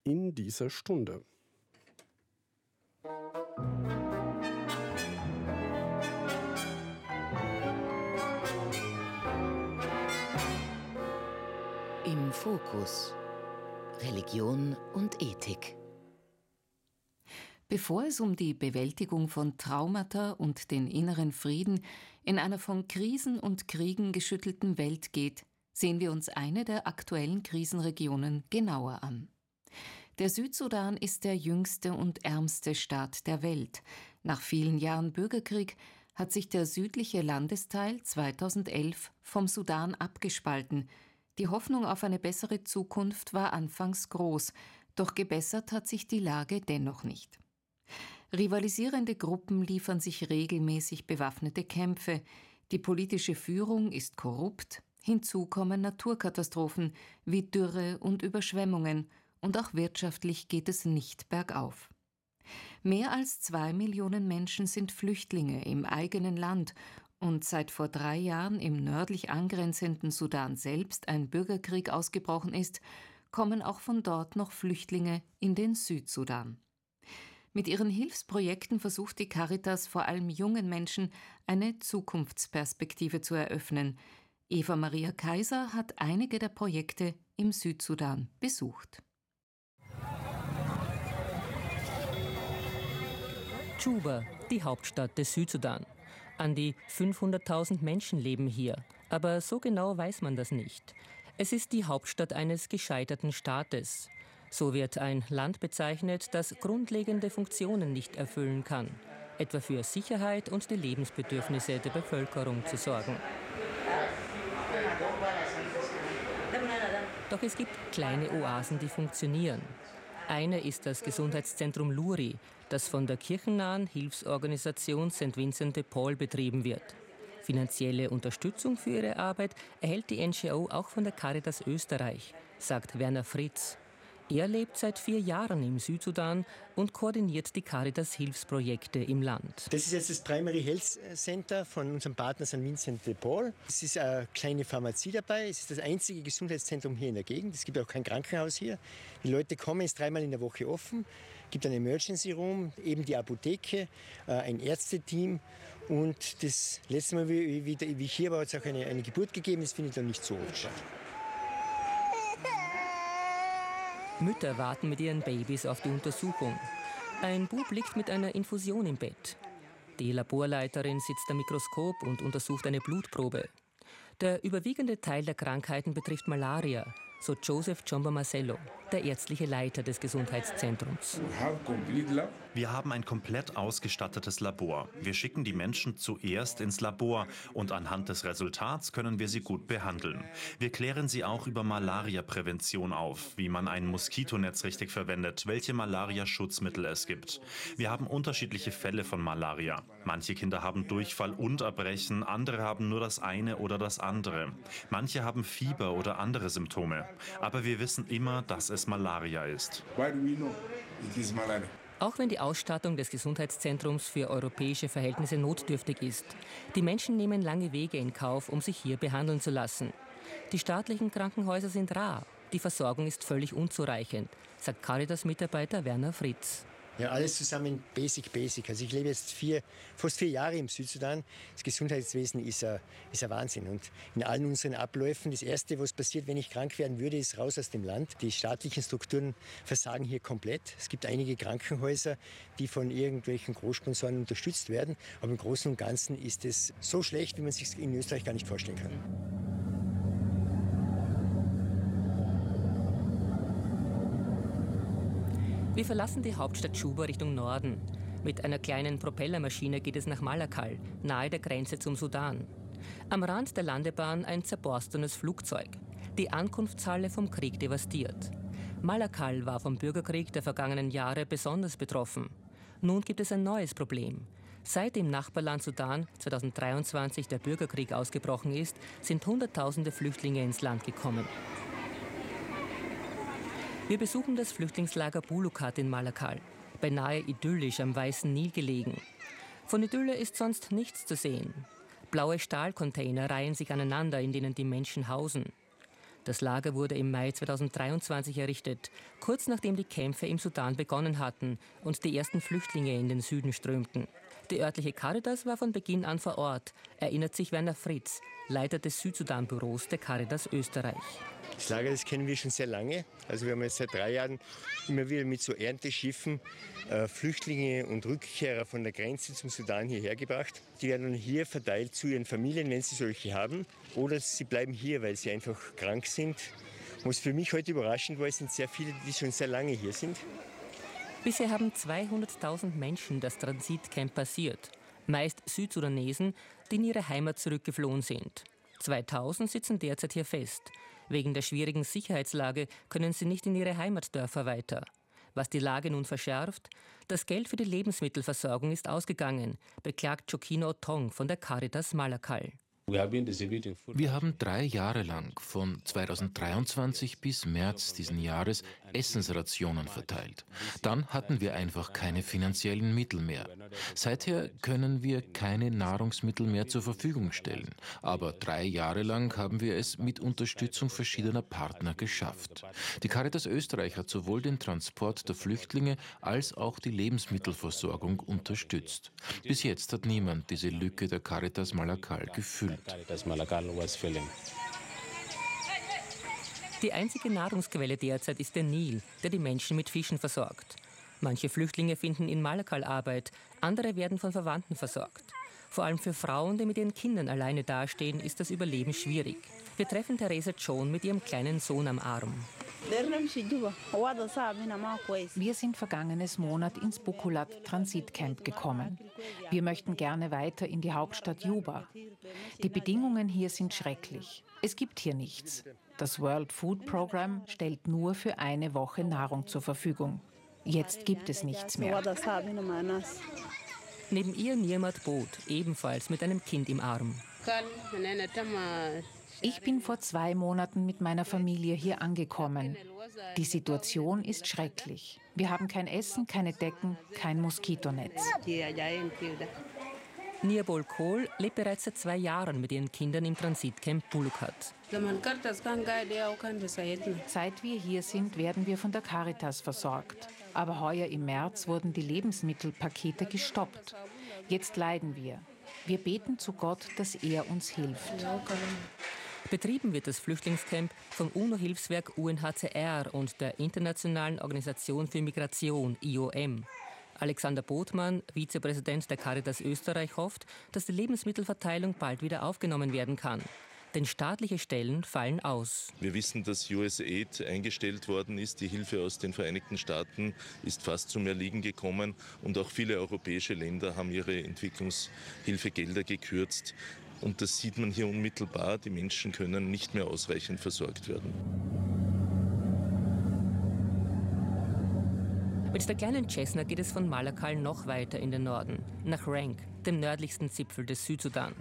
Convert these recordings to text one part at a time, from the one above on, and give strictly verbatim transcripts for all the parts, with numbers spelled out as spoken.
in dieser Stunde. Im Fokus: Religion und Ethik. Bevor es um die Bewältigung von Traumata und den inneren Frieden in einer von Krisen und Kriegen geschüttelten Welt geht, sehen wir uns eine der aktuellen Krisenregionen genauer an. Der Südsudan ist der jüngste und ärmste Staat der Welt. Nach vielen Jahren Bürgerkrieg hat sich der südliche Landesteil zweitausendelf vom Sudan abgespalten. Die Hoffnung auf eine bessere Zukunft war anfangs groß, doch gebessert hat sich die Lage dennoch nicht. Rivalisierende Gruppen liefern sich regelmäßig bewaffnete Kämpfe, die politische Führung ist korrupt, hinzu kommen Naturkatastrophen wie Dürre und Überschwemmungen, und auch wirtschaftlich geht es nicht bergauf. Mehr als zwei Millionen Menschen sind Flüchtlinge im eigenen Land, und seit vor drei Jahren im nördlich angrenzenden Sudan selbst ein Bürgerkrieg ausgebrochen ist, kommen auch von dort noch Flüchtlinge in den Südsudan. Mit ihren Hilfsprojekten versucht die Caritas vor allem jungen Menschen eine Zukunftsperspektive zu eröffnen. Eva Maria Kaiser hat einige der Projekte im Südsudan besucht. Juba, die Hauptstadt des Südsudan. An die fünfhunderttausend Menschen leben hier, aber so genau weiß man das nicht. Es ist die Hauptstadt eines gescheiterten Staates. So wird ein Land bezeichnet, das grundlegende Funktionen nicht erfüllen kann, etwa für Sicherheit und die Lebensbedürfnisse der Bevölkerung zu sorgen. Doch es gibt kleine Oasen, die funktionieren. Eine ist das Gesundheitszentrum Luri, das von der kirchennahen Hilfsorganisation Sankt Vincent de Paul betrieben wird. Finanzielle Unterstützung für ihre Arbeit erhält die N G O auch von der Caritas Österreich, sagt Werner Fritz. Er lebt seit vier Jahren im Südsudan und koordiniert die Caritas-Hilfsprojekte im Land. Das ist jetzt das Primary Health Center von unserem Partner Sankt Vincent de Paul. Es ist eine kleine Pharmazie dabei. Es ist das einzige Gesundheitszentrum hier in der Gegend. Es gibt auch kein Krankenhaus hier. Die Leute kommen, es ist dreimal in der Woche offen. Es gibt einen Emergency Room, eben die Apotheke, ein Ärzteteam. Und das letzte Mal, wie, wie, wie ich hier war, hat es auch eine, eine Geburt gegeben. Das findet dann nicht so oft statt. Mütter warten mit ihren Babys auf die Untersuchung. Ein Bub liegt mit einer Infusion im Bett. Die Laborleiterin sitzt am Mikroskop und untersucht eine Blutprobe. Der überwiegende Teil der Krankheiten betrifft Malaria, so Joseph Chomba Marcello, der ärztliche Leiter des Gesundheitszentrums. Wir haben ein komplett ausgestattetes Labor. Wir schicken die Menschen zuerst ins Labor und anhand des Resultats können wir sie gut behandeln. Wir klären sie auch über Malaria-Prävention auf, wie man ein Moskitonetz richtig verwendet, welche Malaria-Schutzmittel es gibt. Wir haben unterschiedliche Fälle von Malaria. Manche Kinder haben Durchfall und Erbrechen, andere haben nur das eine oder das andere. Manche haben Fieber oder andere Symptome. Aber wir wissen immer, dass es Malaria ist. Auch wenn die Ausstattung des Gesundheitszentrums für europäische Verhältnisse notdürftig ist. Die Menschen nehmen lange Wege in Kauf, um sich hier behandeln zu lassen. Die staatlichen Krankenhäuser sind rar. Die Versorgung ist völlig unzureichend, sagt Caritas-Mitarbeiter Werner Fritz. Ja, alles zusammen basic, basic. Also ich lebe jetzt vier, fast vier Jahre im Südsudan. Das Gesundheitswesen ist ein, ist ein Wahnsinn. Und in allen unseren Abläufen, das Erste, was passiert, wenn ich krank werden würde, ist raus aus dem Land. Die staatlichen Strukturen versagen hier komplett. Es gibt einige Krankenhäuser, die von irgendwelchen Großsponsoren unterstützt werden. Aber im Großen und Ganzen ist es so schlecht, wie man sich in Österreich gar nicht vorstellen kann. Wir verlassen die Hauptstadt Juba Richtung Norden. Mit einer kleinen Propellermaschine geht es nach Malakal, nahe der Grenze zum Sudan. Am Rand der Landebahn ein zerborstenes Flugzeug. Die Ankunftshalle vom Krieg devastiert. Malakal war vom Bürgerkrieg der vergangenen Jahre besonders betroffen. Nun gibt es ein neues Problem. Seit im Nachbarland Sudan zweitausenddreiundzwanzig der Bürgerkrieg ausgebrochen ist, sind Hunderttausende Flüchtlinge ins Land gekommen. Wir besuchen das Flüchtlingslager Bulukat in Malakal, beinahe idyllisch am Weißen Nil gelegen. Von Idylle ist sonst nichts zu sehen. Blaue Stahlcontainer reihen sich aneinander, in denen die Menschen hausen. Das Lager wurde im Mai zweitausenddreiundzwanzig errichtet, kurz nachdem die Kämpfe im Sudan begonnen hatten und die ersten Flüchtlinge in den Süden strömten. Die örtliche Caritas war von Beginn an vor Ort, erinnert sich Werner Fritz, Leiter des Südsudan-Büros der Caritas Österreich. Das Lager, das kennen wir schon sehr lange. Also wir haben jetzt seit drei Jahren immer wieder mit so Ernteschiffen äh, Flüchtlinge und Rückkehrer von der Grenze zum Sudan hierher gebracht. Die werden dann hier verteilt zu ihren Familien, wenn sie solche haben. Oder sie bleiben hier, weil sie einfach krank sind. Was für mich heute überraschend war, sind sehr viele, die schon sehr lange hier sind. Bisher haben zweihunderttausend Menschen das Transitcamp passiert. Meist Südsudanesen, die in ihre Heimat zurückgeflohen sind. zweitausend sitzen derzeit hier fest. Wegen der schwierigen Sicherheitslage können sie nicht in ihre Heimatdörfer weiter. Was die Lage nun verschärft? Das Geld für die Lebensmittelversorgung ist ausgegangen, beklagt Jokino Otong von der Caritas Malakal. Wir haben drei Jahre lang, von zweitausenddreiundzwanzig bis März diesen Jahres, Essensrationen verteilt. Dann hatten wir einfach keine finanziellen Mittel mehr. Seither können wir keine Nahrungsmittel mehr zur Verfügung stellen. Aber drei Jahre lang haben wir es mit Unterstützung verschiedener Partner geschafft. Die Caritas Österreich hat sowohl den Transport der Flüchtlinge als auch die Lebensmittelversorgung unterstützt. Bis jetzt hat niemand diese Lücke der Caritas Malakal gefüllt. Die einzige Nahrungsquelle derzeit ist der Nil, der die Menschen mit Fischen versorgt. Manche Flüchtlinge finden in Malakal Arbeit, andere werden von Verwandten versorgt. Vor allem für Frauen, die mit ihren Kindern alleine dastehen, ist das Überleben schwierig. Wir treffen Theresa John mit ihrem kleinen Sohn am Arm. Wir sind vergangenes Monat ins Bukulat Transitcamp gekommen. Wir möchten gerne weiter in die Hauptstadt Juba. Die Bedingungen hier sind schrecklich. Es gibt hier nichts. Das World Food Program stellt nur für eine Woche Nahrung zur Verfügung. Jetzt gibt es nichts mehr. Neben ihr Nirmat Boot, ebenfalls mit einem Kind im Arm. Ich bin vor zwei Monaten mit meiner Familie hier angekommen. Die Situation ist schrecklich. Wir haben kein Essen, keine Decken, kein Moskitonetz. Nirbol Kohl lebt bereits seit zwei Jahren mit ihren Kindern im Transitcamp Bulukat. Seit wir hier sind, werden wir von der Caritas versorgt. Aber heuer im März wurden die Lebensmittelpakete gestoppt. Jetzt leiden wir. Wir beten zu Gott, dass er uns hilft. Betrieben wird das Flüchtlingscamp vom UNO-Hilfswerk U N H C R und der Internationalen Organisation für Migration, I O M. Alexander Botmann, Vizepräsident der Caritas Österreich, hofft, dass die Lebensmittelverteilung bald wieder aufgenommen werden kann. Denn staatliche Stellen fallen aus. Wir wissen, dass U S A I D eingestellt worden ist. Die Hilfe aus den Vereinigten Staaten ist fast zum Erliegen gekommen. Und auch viele europäische Länder haben ihre Entwicklungshilfegelder gekürzt. Und das sieht man hier unmittelbar. Die Menschen können nicht mehr ausreichend versorgt werden. Mit der kleinen Cessna geht es von Malakal noch weiter in den Norden, nach Rank, dem nördlichsten Zipfel des Südsudan.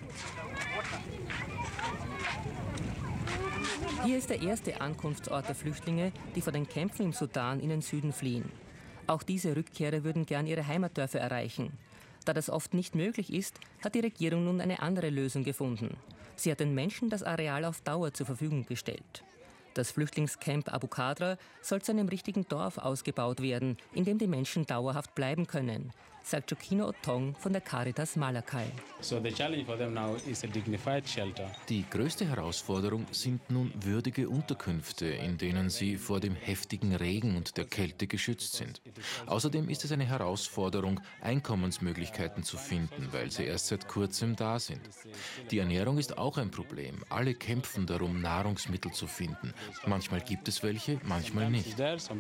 Hier ist der erste Ankunftsort der Flüchtlinge, die vor den Kämpfen im Sudan in den Süden fliehen. Auch diese Rückkehrer würden gern ihre Heimatdörfer erreichen. Da das oft nicht möglich ist, hat die Regierung nun eine andere Lösung gefunden. Sie hat den Menschen das Areal auf Dauer zur Verfügung gestellt. Das Flüchtlingscamp Abu Kadra soll zu einem richtigen Dorf ausgebaut werden, in dem die Menschen dauerhaft bleiben können, sagt Jokino Otong von der Caritas Malakal. Die größte Herausforderung sind nun würdige Unterkünfte, in denen sie vor dem heftigen Regen und der Kälte geschützt sind. Außerdem ist es eine Herausforderung, Einkommensmöglichkeiten zu finden, weil sie erst seit kurzem da sind. Die Ernährung ist auch ein Problem. Alle kämpfen darum, Nahrungsmittel zu finden. Manchmal gibt es welche, manchmal nicht.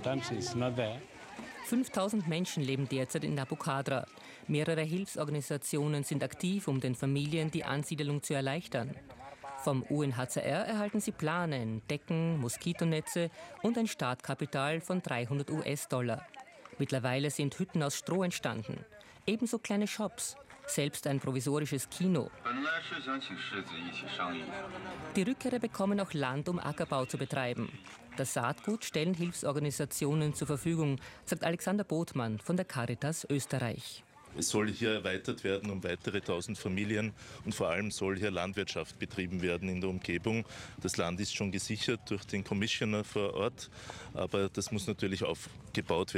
fünftausend Menschen leben derzeit in Abu Kadra. Mehrere Hilfsorganisationen sind aktiv, um den Familien die Ansiedelung zu erleichtern. Vom U N H C R erhalten sie Planen, Decken, Moskitonetze und ein Startkapital von dreihundert US-Dollar. Mittlerweile sind Hütten aus Stroh entstanden. Ebenso kleine Shops, selbst ein provisorisches Kino. Die Rückkehrer bekommen auch Land, um Ackerbau zu betreiben. Das Saatgut stellen Hilfsorganisationen zur Verfügung, sagt Alexander Botmann von der Caritas Österreich. Es soll hier erweitert werden um weitere tausend Familien und vor allem soll hier Landwirtschaft betrieben werden in der Umgebung. Das Land ist schon gesichert durch den Commissioner vor Ort, aber das muss natürlich aufgebaut werden.